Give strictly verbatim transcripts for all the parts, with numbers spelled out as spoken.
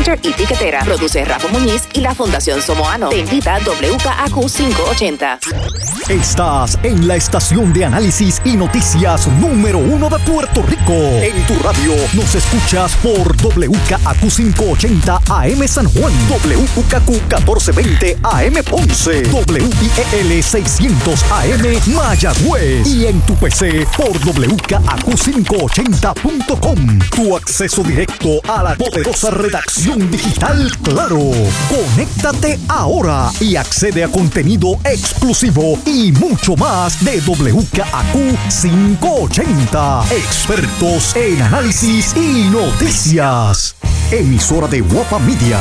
Distributor y tiquetera. Produce Rafa Muñiz y la Fundación Somoano. Te invita W K A Q quinientos ochenta. Estás en la estación de análisis y noticias número uno de Puerto Rico. En tu radio nos escuchas por W K A Q quinientos ochenta A M San Juan, W U K Q catorce veinte A M Ponce, W I E L seiscientos A M Mayagüez y en tu P C por W K A Q quinientos ochenta punto com. Tu acceso directo a la poderosa redacción digital Claro. Conéctate ahora y accede a contenido exclusivo y mucho más de W K A Q quinientos ochenta. Expertos en análisis y noticias. Emisora de Guapa Media.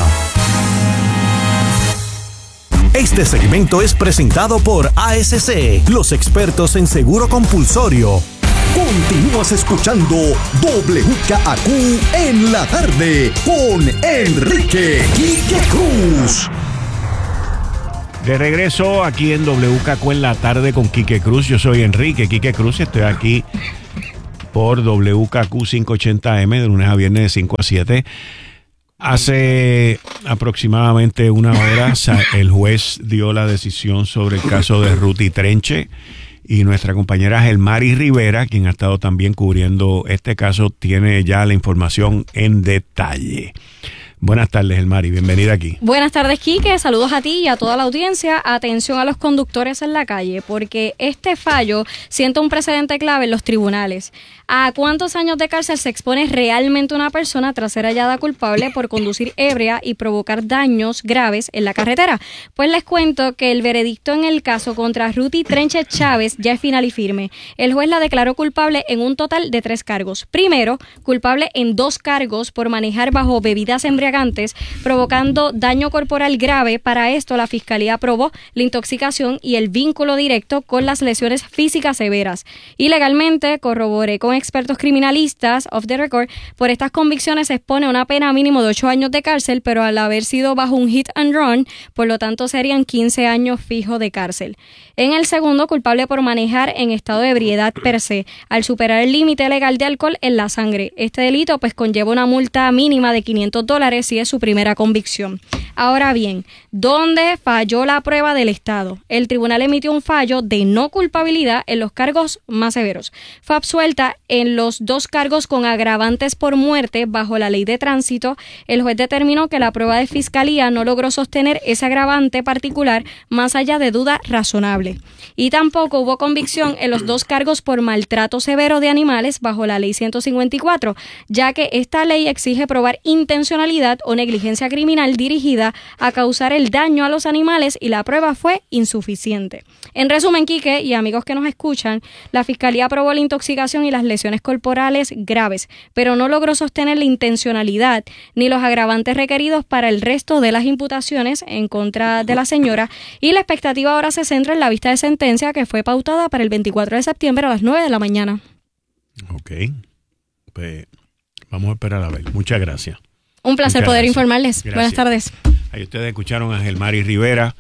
Este segmento es presentado por A S C, los expertos en seguro compulsorio. Continúas escuchando W K A Q en la tarde con Enrique Quique Cruz. De regreso aquí en W K Q en la tarde con Quique Cruz. Yo soy Enrique Quique Cruz y estoy aquí por W K Q quinientos ochenta A M de lunes a viernes de cinco a siete. Hace aproximadamente una hora el juez dio la decisión sobre el caso de Ruti Trenche y nuestra compañera Gelmari Rivera, quien ha estado también cubriendo este caso, tiene ya la información en detalle. Buenas tardes, Gelmari, bienvenida aquí. Buenas tardes, Quique, saludos a ti y a toda la audiencia. Atención a los conductores en la calle, porque este fallo sienta un precedente clave en los tribunales. ¿A cuántos años de cárcel se expone realmente una persona tras ser hallada culpable por conducir ebria y provocar daños graves en la carretera? Pues les cuento que el veredicto en el caso contra Ruti Trenche Chávez ya es final y firme. El juez la declaró culpable en un total de tres cargos. Primero, culpable en dos cargos por manejar bajo bebidas embriagantes, provocando daño corporal grave. Para esto, la Fiscalía aprobó la intoxicación y el vínculo directo con las lesiones físicas severas. Y legalmente, corroboré con expertos criminalistas, off the record, por estas convicciones se expone una pena mínimo de ocho años de cárcel, pero al haber sido bajo un hit and run, por lo tanto serían quince años fijos de cárcel. En el segundo, culpable por manejar en estado de ebriedad per se, al superar el límite legal de alcohol en la sangre. Este delito pues conlleva una multa mínima de quinientos dólares si es su primera convicción. Ahora bien, ¿dónde falló la prueba del Estado? El tribunal emitió un fallo de no culpabilidad en los cargos más severos. Fue absuelta en los dos cargos con agravantes por muerte bajo la ley de tránsito. El juez determinó que la prueba de fiscalía no logró sostener ese agravante particular más allá de duda razonable. Y tampoco hubo convicción en los dos cargos por maltrato severo de animales bajo la ley ciento cincuenta y cuatro, ya que esta ley exige probar intencionalidad o negligencia criminal dirigida a causar el daño a los animales y la prueba fue insuficiente. En resumen, Quique y amigos que nos escuchan, la Fiscalía aprobó la intoxicación y las lesiones corporales graves, pero no logró sostener la intencionalidad ni los agravantes requeridos para el resto de las imputaciones en contra de la señora, y la expectativa ahora se centra en la vista de sentencia que fue pautada para el veinticuatro de septiembre a las nueve de la mañana. Ok, pues vamos a esperar a ver. Muchas gracias. Un placer Muchas poder gracias. informarles. Gracias. Buenas tardes. Ahí ustedes escucharon a Gelmari Rivera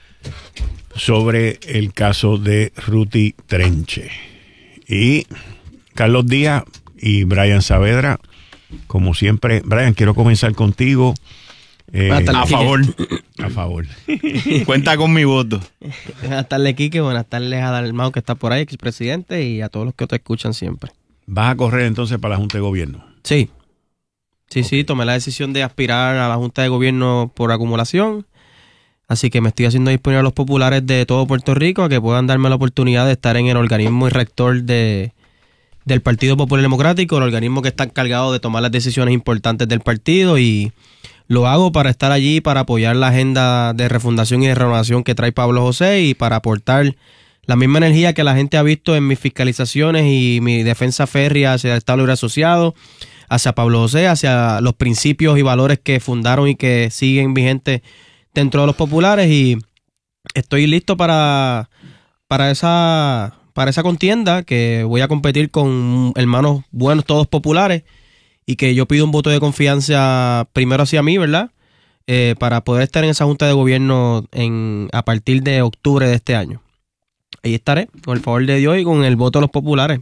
sobre el caso de Ruti Trenche. Y Carlos Díaz y Brian Saavedra, como siempre. Brian, quiero comenzar contigo. Eh, a favor. A favor. Cuenta con mi voto. Buenas tardes, Quique. Buenas tardes a Dalmau, que está por ahí, expresidente, y a todos los que te escuchan siempre. ¿Vas a correr entonces para la Junta de Gobierno? Sí. Sí, sí, tomé la decisión de aspirar a la Junta de Gobierno por acumulación. Así que me estoy haciendo disponible a los populares de todo Puerto Rico a que puedan darme la oportunidad de estar en el organismo y rector de, del Partido Popular Democrático, el organismo que está encargado de tomar las decisiones importantes del partido, y lo hago para estar allí, para apoyar la agenda de refundación y de renovación que trae Pablo José y para aportar la misma energía que la gente ha visto en mis fiscalizaciones y mi defensa férrea hacia el Estado Libre Asociado, hacia Pablo José, hacia los principios y valores que fundaron y que siguen vigentes dentro de los populares, y estoy listo para, para esa para esa contienda, que voy a competir con hermanos buenos, todos populares, y que yo pido un voto de confianza primero hacia mí, ¿verdad? Eh, para poder estar en esa Junta de Gobierno en, a partir de octubre de este año. Ahí estaré, con el favor de Dios y con el voto de los populares.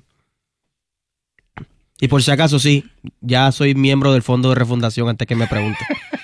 Y por si acaso, sí, ya soy miembro del Fondo de Refundación, antes que me pregunte.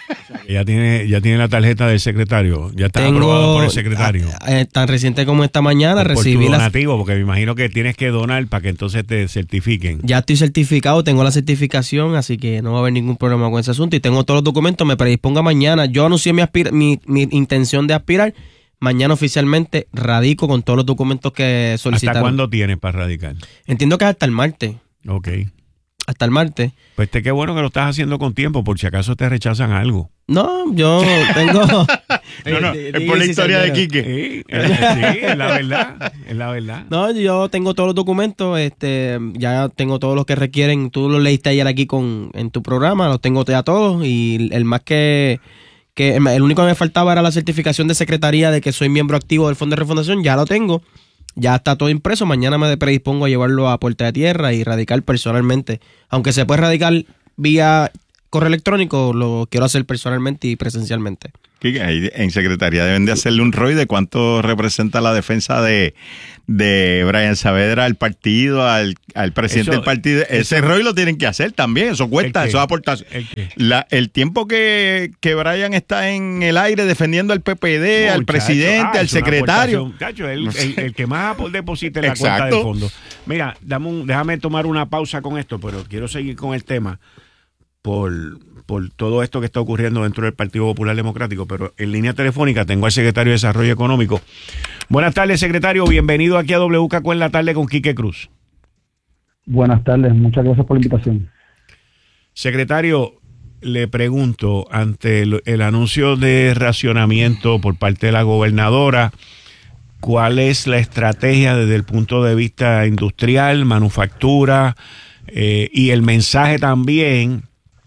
Ya tiene, ya tiene la tarjeta del secretario, ya está Tengo, aprobado por el secretario. a- a- tan reciente como esta mañana por recibí tu la... donativo, porque me imagino que tienes que donar para que entonces te certifiquen. Ya estoy certificado, tengo la certificación, así que no va a haber ningún problema con ese asunto. Y tengo todos los documentos, me predispongo mañana. Yo anuncié mi, aspira- mi, mi intención de aspirar. Mañana oficialmente radico con todos los documentos que solicitaron. ¿Hasta cuándo tienes para radicar? Entiendo que es hasta el martes. Ok. Hasta el martes. Pues te qué bueno que lo estás haciendo con tiempo, por si acaso te rechazan algo. No, yo tengo... No, no, Eh, es por la sí, historia de señora. Quique. Sí, es, sí, es la verdad, es la verdad. No, yo tengo todos los documentos, este, ya tengo todos los que requieren. Tú los leíste ayer aquí con en tu programa, los tengo ya todos. Y el más que... que el único que me faltaba era la certificación de secretaría de que soy miembro activo del Fondo de Refundación. Ya lo tengo. Ya está todo impreso. Mañana me predispongo a llevarlo a Puerta de Tierra y radicar personalmente. Aunque se puede radicar vía correo electrónico, lo quiero hacer personalmente y presencialmente. Quique, ahí en Secretaría deben de hacerle un R O I de cuánto representa la defensa de, de Brian Saavedra al partido, al, al presidente Eso- del partido. Ese eso- R O I lo tienen que hacer también, eso cuesta, ¿El qué? eso aporta. ¿El qué? La, el tiempo que, que Brian está en el aire defendiendo al P P D, al Muchacho, presidente, ah, al es una secretario. aportación. Chacho, el, el- el que más apor- deposite en la cuenta Exacto. del fondo. Mira, dame un- déjame tomar una pausa con esto, pero quiero seguir con el tema por, por todo esto que está ocurriendo dentro del Partido Popular Democrático. Pero en línea telefónica tengo al secretario de Desarrollo Económico. Buenas tardes, secretario. Bienvenido aquí a W K Q en la tarde con Quique Cruz. Buenas tardes, muchas gracias por la invitación. Secretario, le pregunto, ante el, el anuncio de racionamiento por parte de la gobernadora, ¿cuál es la estrategia desde el punto de vista industrial, manufactura eh, y el mensaje también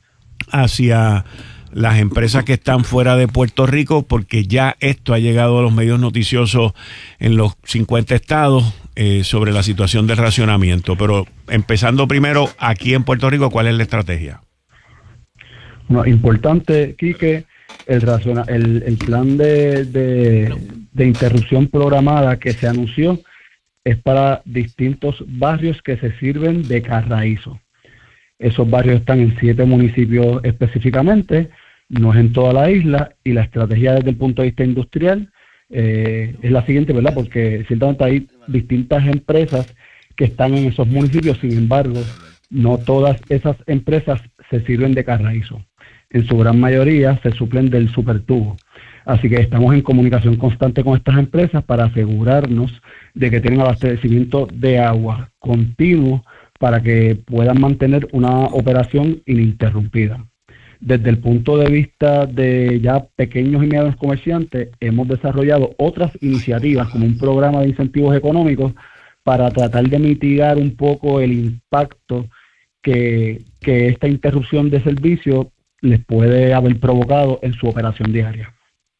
hacia las empresas que están fuera de Puerto Rico? Porque ya esto ha llegado a los medios noticiosos en los cincuenta estados eh, sobre la situación del racionamiento. Pero empezando primero aquí en Puerto Rico, ¿cuál es la estrategia? Bueno, importante, Quique, el, raciona- el, el plan de, de, de interrupción programada que se anunció es para distintos barrios que se sirven de carraízo. Esos barrios están en siete municipios específicamente, no es en toda la isla, y la estrategia desde el punto de vista industrial eh, es la siguiente, ¿verdad? Porque ciertamente hay distintas empresas que están en esos municipios, sin embargo, no todas esas empresas se sirven de carraízo. En su gran mayoría se suplen del supertubo. Así que estamos en comunicación constante con estas empresas para asegurarnos de que tienen abastecimiento de agua continuo para que puedan mantener una operación ininterrumpida. Desde el punto de vista de ya pequeños y medianos comerciantes, hemos desarrollado otras iniciativas como un programa de incentivos económicos para tratar de mitigar un poco el impacto que, que esta interrupción de servicio les puede haber provocado en su operación diaria.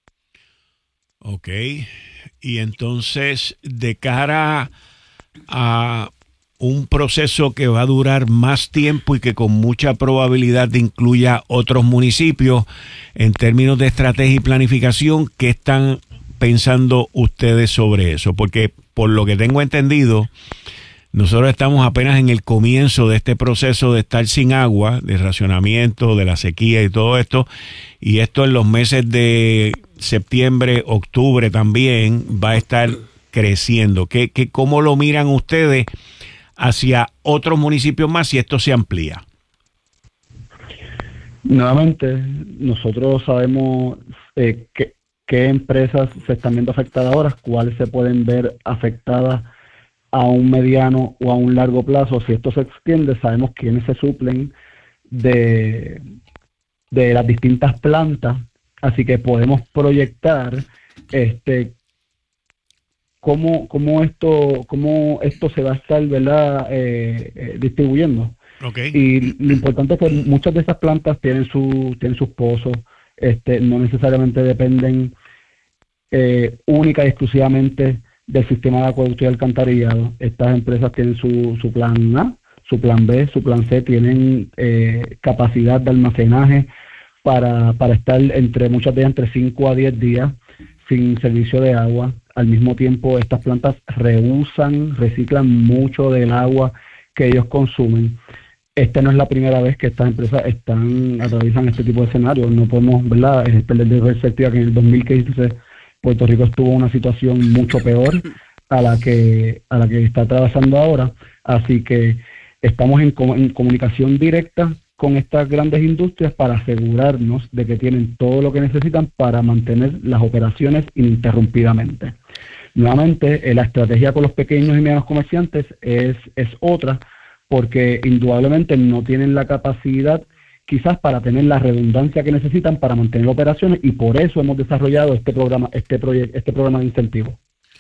Ok. Y entonces, de cara a un proceso que va a durar más tiempo y que con mucha probabilidad incluya otros municipios, en términos de estrategia y planificación, ¿qué están pensando ustedes sobre eso? Porque por lo que tengo entendido, nosotros estamos apenas en el comienzo de este proceso de estar sin agua, de racionamiento, de la sequía y todo esto, y esto en los meses de septiembre, octubre también va a estar creciendo. ¿Qué, qué, ¿Cómo lo miran ustedes hacia otros municipios más si esto se amplía? Nuevamente, nosotros sabemos eh, qué, qué empresas se están viendo afectadas ahora, cuáles se pueden ver afectadas a un mediano o a un largo plazo. Si esto se extiende, sabemos quiénes se suplen de, de las distintas plantas, así que podemos proyectar este cómo, cómo esto cómo esto se va a estar, ¿verdad? Eh, eh, distribuyendo. Okay. Y lo importante es que muchas de esas plantas tienen su tienen sus pozos, este no necesariamente dependen eh, única y exclusivamente del sistema de acueducto y alcantarillado. Estas empresas tienen su, su plan A, su plan B, su plan C, tienen eh, capacidad de almacenaje para, para estar entre muchas de ellas entre cinco a diez días sin servicio de agua. Al mismo tiempo, estas plantas reusan, reciclan mucho del agua que ellos consumen. esta no es la primera vez que estas empresas están atraviesan este tipo de escenarios. No podemos, ¿verdad?, perder de perspectiva que en el dos mil quince Puerto Rico estuvo en una situación mucho peor a la que a la que está atravesando ahora. Así que estamos en, com- en comunicación directa con estas grandes industrias para asegurarnos de que tienen todo lo que necesitan para mantener las operaciones ininterrumpidamente. Nuevamente, eh, la estrategia con los pequeños y medianos comerciantes es, es otra, porque indudablemente no tienen la capacidad quizás para tener la redundancia que necesitan para mantener operaciones, y por eso hemos desarrollado este programa, este proyecto, este programa de incentivos.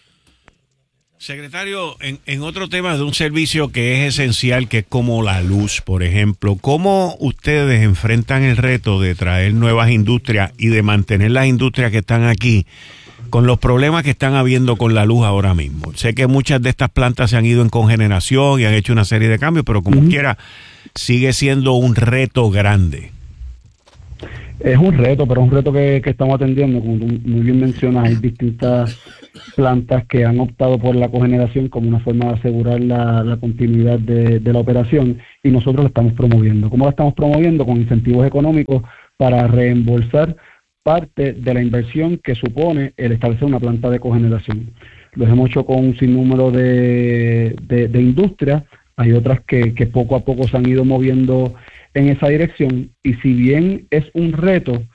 Secretario, en, en otro tema de un servicio que es esencial, que es como la luz, por ejemplo, ¿cómo ustedes enfrentan el reto de traer nuevas industrias y de mantener las industrias que están aquí con los problemas que están habiendo con la luz ahora mismo? Sé que muchas de estas plantas se han ido en cogeneración y han hecho una serie de cambios, pero como uh-huh. quiera, sigue siendo un reto grande. Es un reto, pero es un reto que, que estamos atendiendo. Como tú muy bien mencionas, hay distintas plantas que han optado por la cogeneración como una forma de asegurar la, la continuidad de, de la operación, y nosotros la estamos promoviendo. ¿Cómo la estamos promoviendo? Con incentivos económicos para reembolsar parte de la inversión que supone el establecer una planta de cogeneración. Lo hemos hecho con un sinnúmero de, de, de industrias. Hay otras que, que poco a poco se han ido moviendo en esa dirección, y si bien es un reto,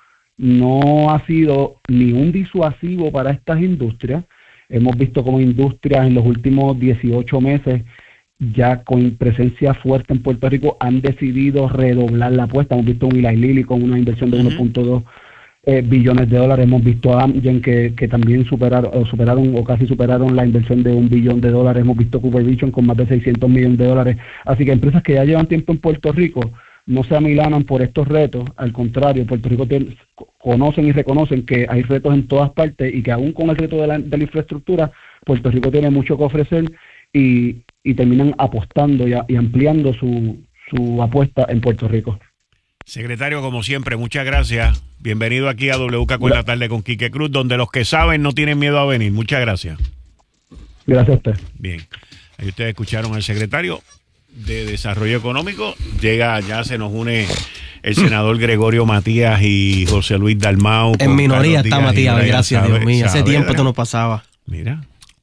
no ha sido ni un disuasivo para estas industrias. Hemos visto como industrias en los últimos dieciocho meses, ya con presencia fuerte en Puerto Rico, han decidido redoblar la apuesta. Hemos visto un Eli Lilly con una inversión de uh-huh. uno punto dos eh, billones de dólares. Hemos visto a Amgen que, que también superaron o, superaron o casi superaron la inversión de un billón de dólares. Hemos visto Cooper Vision con más de seiscientos millones de dólares. Así que empresas que ya llevan tiempo en Puerto Rico no se amilanan por estos retos. Al contrario, Puerto Rico tiene, conocen y reconocen que hay retos en todas partes, y que aún con el reto de la, de la infraestructura, Puerto Rico tiene mucho que ofrecer, y, y terminan apostando y, a, y ampliando su, su apuesta en Puerto Rico. Secretario, como siempre, muchas gracias. Bienvenido aquí a W K Q en la tarde con Quique Cruz, donde los que saben no tienen miedo a venir. Muchas gracias. Gracias a usted. Bien, ahí ustedes escucharon al secretario de Desarrollo Económico. Llega, ya se nos une el senador Gregorio Matías y José Luis Dalmau. En minoría está Matías, gracias a Dios mío. Hace tiempo esto no pasaba. Mira.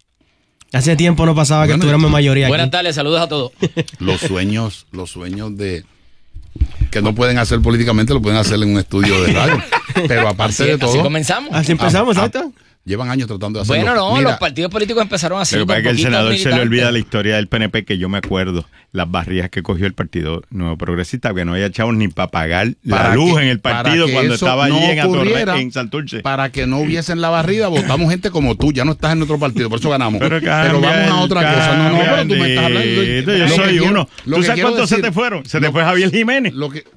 Hace tiempo no pasaba bueno, que estuviéramos en mayoría. Buenas aquí. tardes, saludos a todos. Los sueños, los sueños de que no pueden hacer políticamente, lo pueden hacer en un estudio de radio. Pero aparte así, de todo. Así comenzamos. Así empezamos, a, a, llevan años tratando de hacerlo. Bueno, no, Mira, los partidos políticos empezaron así. Lo que pasa es que el senador se le olvida la historia del P N P, que yo me acuerdo, las barridas que cogió el Partido Nuevo Progresista, que no había chavos ni para pagar la luz que, en el partido cuando estaba allí no en, Atorre, en Santurce. Para que no hubiesen la barrida, votamos gente como tú, ya no estás en otro partido, por eso ganamos. Pero, pero vamos a otra cosa. No, no, pero tú me estás hablando. Yo, yo soy uno. ¿Tú sabes cuántos se te fueron? Se te fue Javier Jiménez. Lo que...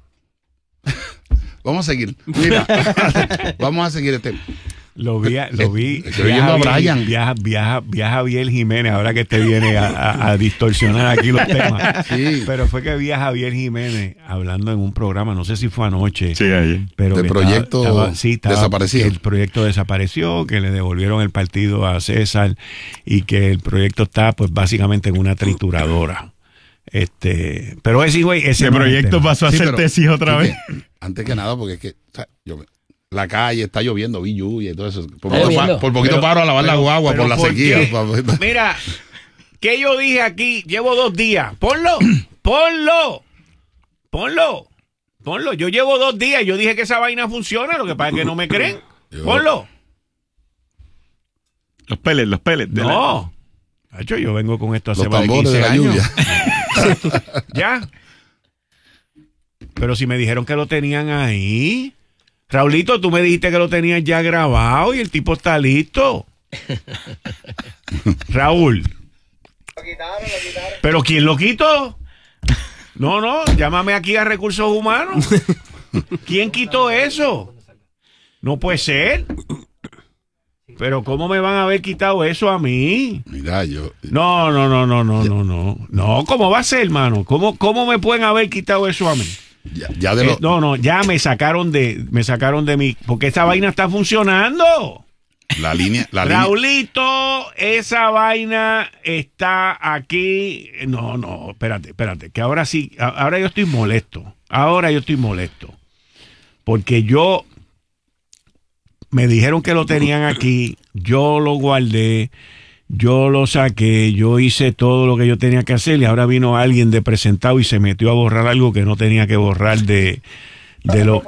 Vamos a seguir. Mira, vamos a seguir este. Lo vi, lo vi. Estoy viendo a Brian. Viaja, viaja, viaja Javier Jiménez, ahora que te viene a, a, a distorsionar aquí los temas. Sí. Pero fue que vi a Javier Jiménez hablando en un programa, no sé si fue anoche. Sí, ayer. Pero el proyecto estaba, estaba, sí, estaba, desapareció. El proyecto desapareció, que le devolvieron el partido a César, y que el proyecto está, pues, básicamente en una trituradora. Este, pero ese güey, ese el proyecto pasó a sí, ser pero, tesis otra vez. Que, antes que nada, porque es que o sea, yo, la calle está lloviendo, vi lluvia y todo eso. Por poquito, pa, por poquito pero, paro a lavar pero, la guagua por la ¿por sequía. Mira, ¿qué yo dije aquí? Llevo dos días. Ponlo, ponlo, ponlo, ponlo. Yo llevo dos días. Yo dije que esa vaina funciona. Lo que pasa es que no me creen. Yo, ponlo. Los pellets, los pellets. No. La... Hecho, yo vengo con esto hace los más de quince de la años. Lluvia. Ya. Pero si me dijeron que lo tenían ahí. Raulito, tú me dijiste que lo tenías ya grabado y el tipo está listo. Raúl. Lo quitaron, lo quitaron. ¿Pero quién lo quitó? No, no, llámame aquí a Recursos Humanos. ¿Quién quitó eso? No puede ser. Pero ¿cómo me van a haber quitado eso a mí? Mira, yo... No, no, no, no, no, no, no. No, ¿cómo va a ser, hermano? ¿Cómo, cómo me pueden haber quitado eso a mí? Ya, ya de lo... eh, no, no, ya me sacaron de me sacaron de mi... Porque esta vaina está funcionando. La línea, la Raulito, línea. Esa vaina está aquí. No, no, espérate, espérate, que ahora sí, ahora yo estoy molesto. Ahora yo estoy molesto. Porque yo me dijeron que lo tenían aquí, yo lo guardé, yo lo saqué, yo hice todo lo que yo tenía que hacer y ahora vino alguien de presentado y se metió a borrar algo que no tenía que borrar de, de lo...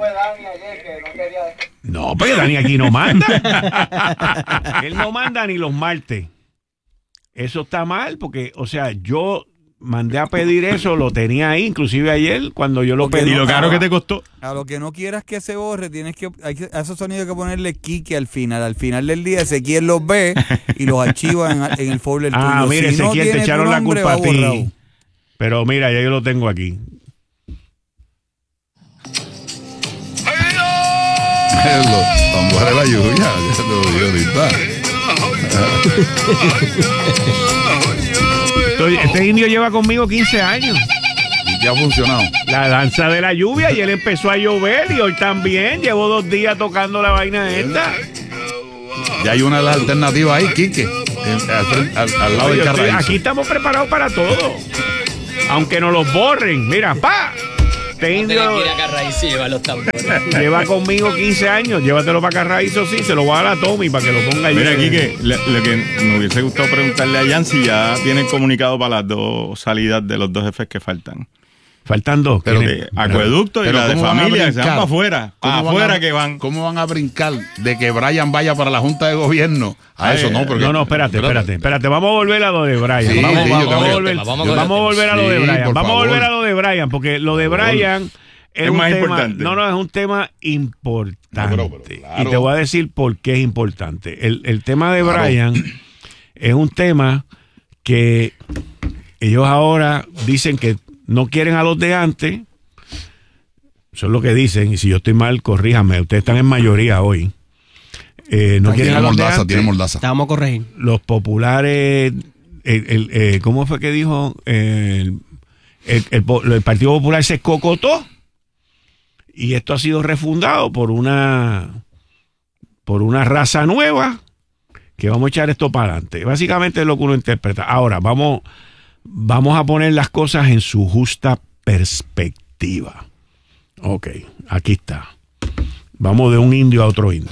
No, porque Dani aquí no manda. Él no manda ni los martes. Eso está mal porque, o sea, yo mandé a pedir eso, lo tenía ahí, inclusive ayer cuando yo lo okay, pedí. ¿Y lo caro que te costó? A lo que no quieras que se borre, tienes que, hay que a esos sonidos hay que ponerle Quique al final. Al final del día, Ezequiel los ve y los archiva en, en el folder tuyo. Ah, mire, si Ezequiel, no te echaron la culpa a ti. Borrado. Pero mira, ya yo lo tengo aquí. Vamos a la lluvia, ya te lo digo ahorita. Estoy, este indio lleva conmigo quince años. Y ya ha funcionado. La danza de la lluvia, y él empezó a llover y hoy también. Llevo dos días tocando la vaina esta. Ya hay una de las alternativas ahí, Quique. Al, al, al lado del Carraízo. Aquí estamos preparados para todo. Aunque nos los borren. Mira, pa. Este indio lleva conmigo quince años. Llévatelo para Carraízo, sí. Se lo voy a dar a Tommy para que lo ponga allí. Mira, aquí que lo que me hubiese gustado preguntarle a Jan si ya tienen comunicado para las dos salidas de los dos jefes que faltan. Faltan dos. Pero de acueducto y la de familia, que se van para afuera. Para afuera a, que van. ¿Cómo van a brincar de que Brian vaya para la Junta de Gobierno? A Ay, eso no, porque... No, no, espérate, espérate, espérate. Vamos a volver a lo de Brian. Sí, vamos, sí, vamos, yo vamos, a volver, vamos, vamos a volver a lo de sí, Brian. Vamos favor. a volver a lo de Brian, porque lo de Brian es, es un más tema, importante. No, no, es un tema importante. No, pero, pero, claro. Y te voy a decir por qué es importante. El, el tema de Brian claro. es un tema que ellos ahora dicen que no quieren a los de antes. Eso es lo que dicen, y si yo estoy mal, corríjame. Ustedes están en mayoría hoy. Eh, no quieren a los mordaza, de antes. Tiene mordaza. Te vamos a corregir. Los populares, el, el, eh, ¿cómo fue que dijo? El, el, el, el Partido Popular se cocotó y esto ha sido refundado por una por una raza nueva que vamos a echar esto para adelante. Básicamente es lo que uno interpreta. Ahora, vamos, vamos a poner las cosas en su justa perspectiva. Ok, aquí está. Vamos de un indio a otro indio.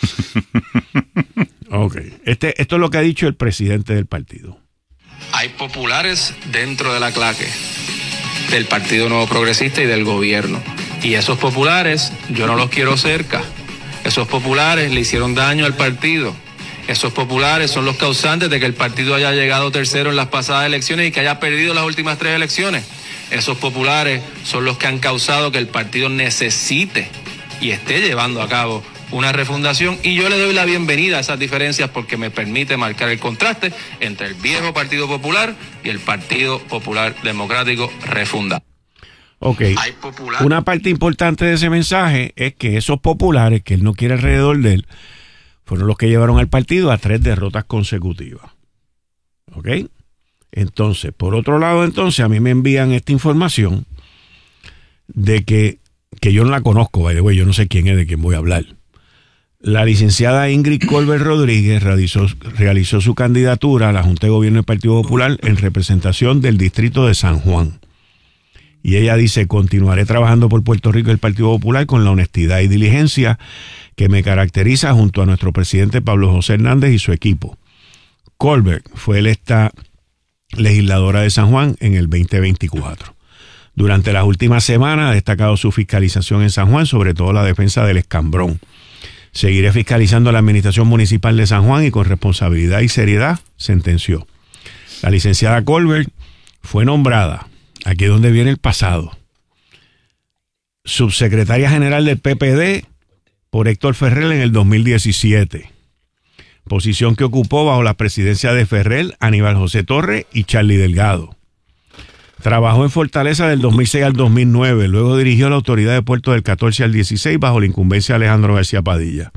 Ok, este, esto es lo que ha dicho el presidente del partido. Hay populares dentro de la claque del Partido Nuevo Progresista y del gobierno. Y esos populares yo no los quiero cerca. Esos populares le hicieron daño al partido. Esos populares son los causantes de que el partido haya llegado tercero en las pasadas elecciones y que haya perdido las últimas tres elecciones. Esos populares son los que han causado que el partido necesite y esté llevando a cabo una refundación, y yo le doy la bienvenida a esas diferencias porque me permite marcar el contraste entre el viejo Partido Popular y el Partido Popular Democrático refundado. Ok, una parte importante de ese mensaje es que esos populares que él no quiere alrededor de él fueron los que llevaron al partido a tres derrotas consecutivas. Ok, entonces, por otro lado, entonces a mí me envían esta información de que, que yo no la conozco, by the way, yo no sé quién es, de quién voy a hablar. La licenciada Ingrid Colbert Rodríguez realizó, realizó su candidatura a la Junta de Gobierno del Partido Popular en representación del distrito de San Juan. Y ella dice: continuaré trabajando por Puerto Rico y el Partido Popular con la honestidad y diligencia que me caracteriza junto a nuestro presidente Pablo José Hernández y su equipo. Colbert fue electa legisladora de San Juan en el veinte veinticuatro. Durante las últimas semanas ha destacado su fiscalización en San Juan, sobre todo la defensa del escambrón. Seguiré fiscalizando la administración municipal de San Juan y con responsabilidad y seriedad, sentenció. La licenciada Colbert fue nombrada, aquí es donde viene el pasado, subsecretaria general del P P D por Héctor Ferrer en el dos mil diecisiete, posición que ocupó bajo la presidencia de Ferrer, Aníbal José Torres y Charlie Delgado. Trabajó en Fortaleza del dos mil seis al dos mil nueve, luego dirigió la autoridad de puerto del catorce al dieciséis bajo la incumbencia de Alejandro García Padilla.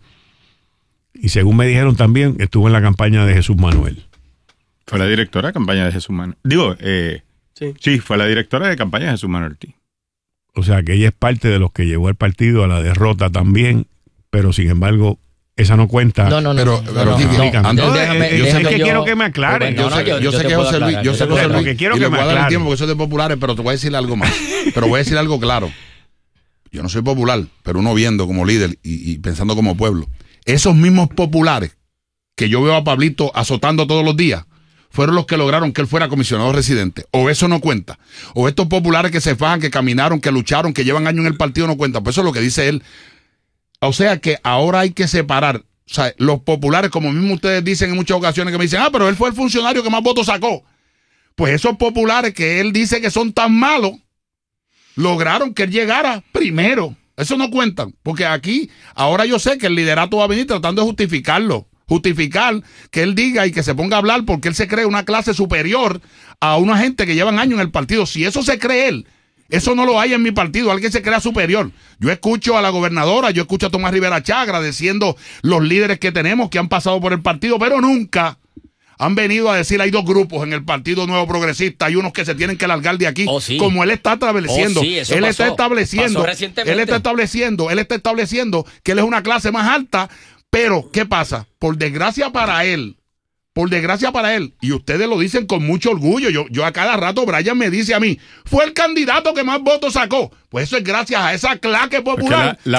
Y según me dijeron también, estuvo en la campaña de Jesús Manuel. Fue la directora de campaña de Jesús Manuel. Digo, eh, sí. sí, fue la directora de campaña de Jesús Manuel. Sí. O sea que ella es parte de los que llevó al partido a la derrota también, pero sin embargo esa no cuenta. No, no, no. Pero, no, pero no, Quique, no, no, no, déjame, yo sé déjame que yo, quiero que me aclaren. Pues, yo no, sé, no, yo, yo sé yo que te José puedo Luis, aclarar, yo sé te que puedo José Luis, aclarar. Quiero y que le me voy a dar el aclaren. tiempo, porque eso es de populares, pero te voy a decir algo más. Pero voy a decir algo claro. Yo no soy popular, pero uno viendo como líder y, y pensando como pueblo. Esos mismos populares que yo veo a Pablito azotando todos los días, fueron los que lograron que él fuera comisionado residente. O eso no cuenta. O estos populares que se fajan, que caminaron, que lucharon, que llevan años en el partido no cuentan. Pues eso es lo que dice él. O sea que ahora hay que separar. O sea, los populares, como mismo ustedes dicen en muchas ocasiones, que me dicen, ah, pero él fue el funcionario que más votos sacó. Pues esos populares que él dice que son tan malos, lograron que él llegara primero. Eso no cuentan. Porque aquí, ahora yo sé que el liderato va a venir tratando de justificarlo. Justificar que él diga y que se ponga a hablar porque él se cree una clase superior a una gente que llevan años en el partido. Si eso se cree él, eso no lo hay en mi partido. Alguien se crea superior. Yo escucho a la gobernadora, yo escucho a Tomás Rivera Chá agradeciendo los líderes que tenemos que han pasado por el partido, pero nunca han venido a decir, hay dos grupos en el Partido Nuevo Progresista, hay unos que se tienen que largar de aquí, oh, sí. como él está estableciendo. Oh, sí, eso él pasó. está estableciendo, Pasó recientemente. él está estableciendo, él está estableciendo que él es una clase más alta. Pero, ¿qué pasa? Por desgracia para él, por desgracia para él, y ustedes lo dicen con mucho orgullo, yo, yo a cada rato, Brian me dice a mí, fue el candidato que más votos sacó. Pues eso es gracias a esa claque popular. La, la